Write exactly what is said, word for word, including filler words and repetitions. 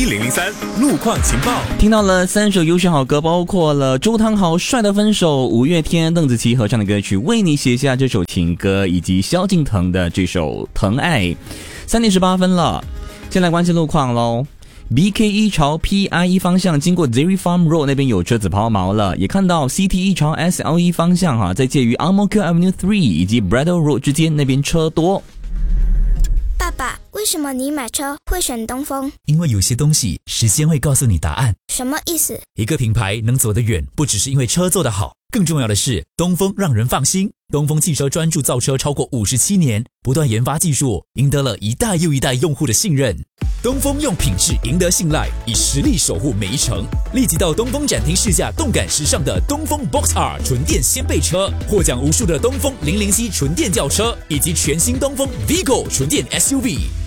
一零零三路况情报， 听到了三首优秀好歌，包括了周汤豪《帅的分手》、五月天、邓紫棋合唱的歌曲《为你写下这首情歌》，以及萧敬腾的这首《疼爱》。三点十八分了，先来关心路况喽。B K 一朝 P I 一方向经过 Dairy Farm Road 那边有车子抛锚了，也看到 C T 一朝 S L 一方向哈、啊，在介于 Ang Mo Kio Avenue 三以及 Braddell Road 之间那边车多。 爸爸，为什么你买车会选东风？ 因为有些东西时间会告诉你答案。 什么意思？ 一个品牌能走得远，不只是因为车做得好，更重要的是东风让人放心。东风汽车专注造车超过五十七年，不断研发技术，赢得了一代又一代用户的信任。东风用品质赢得信赖，以实力守护每一程。立即到东风展厅试驾动感时尚的东风 Box R 纯电掀背车，获奖无数的东风零零七纯电轿车，以及全新东风 Vigo 纯电 S U V。